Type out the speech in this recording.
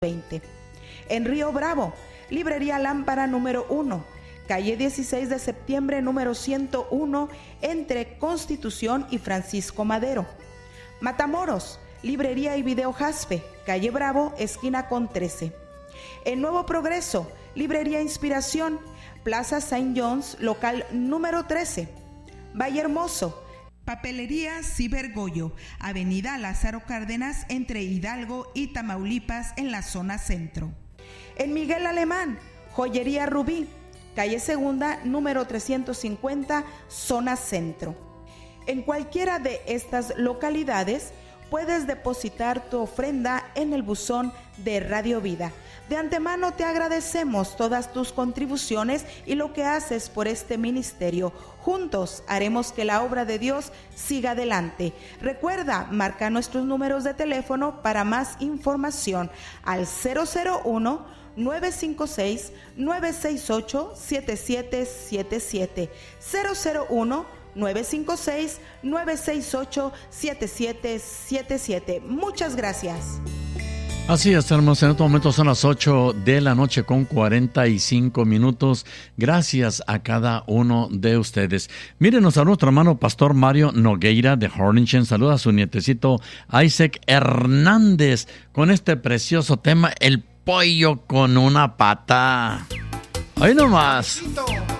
20. En Río Bravo, Librería Lámpara número 1, calle 16 de septiembre número 101, entre Constitución y Francisco Madero. Matamoros, Librería y Video Jaspe, calle Bravo, esquina con 13. En Nuevo Progreso, Librería Inspiración, Plaza Saint John's, local número 13. Valle Hermoso, Papelería Cibergoyo, Avenida Lázaro Cárdenas, entre Hidalgo y Tamaulipas, en la zona centro. En Miguel Alemán, Joyería Rubí, calle Segunda, número 350, zona centro. En cualquiera de estas localidades puedes depositar tu ofrenda en el buzón de Radio Vida. De antemano te agradecemos todas tus contribuciones y lo que haces por este ministerio. Juntos haremos que la obra de Dios siga adelante. Recuerda, marca nuestros números de teléfono para más información al 001-956-968-7777. 001-956-968-7777. Muchas gracias. Así es, hermanos, en este momento son las 8 de la noche con 45 minutos. Gracias a cada uno de ustedes. Mírenos a nuestro hermano Pastor Mario Nogueira de Horningen. Saluda a su nietecito Isaac Hernández con este precioso tema, el pollo con una pata. ¡Ahí nomás!